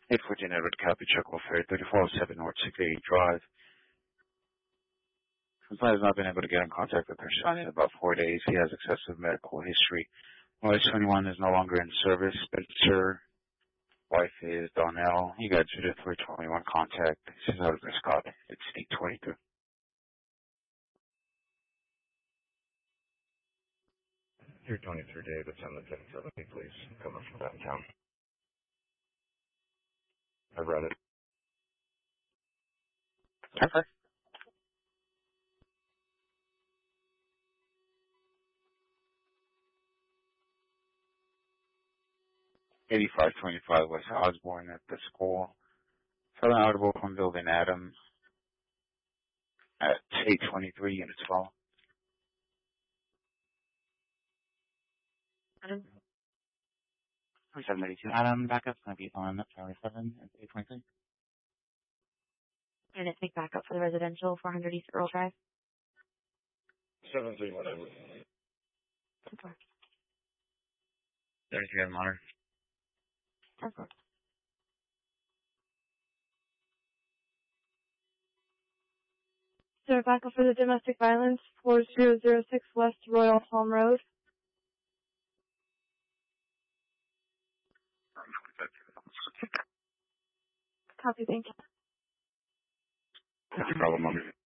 814 Edward Copy, Chuckle Ferry, 3407 North 680 Drive. Complainant has not been able to get in contact with her son in about 4 days. He has excessive medical history. Noise 21 is no longer in service. Spencer, wife is Donnell. You got Judith for 21 contact. This is Oliver Scott. It's 822. Here, 23 David, on the 1070, please. Coming from downtown. I read it. Okay. $8525 West Osborne at the school. Felon audible from building Adam at 823 Unit 12. Adam. 4782 Adam, backup's going to be on Tower 7 at 823. Unit take backup for the residential, 400 East Earl Drive. 731. 33 on monitor. 10-4. Sir, backup for the domestic violence, 4006 West Royal Palm Road. Copy, thank you. What's your problem, Mom?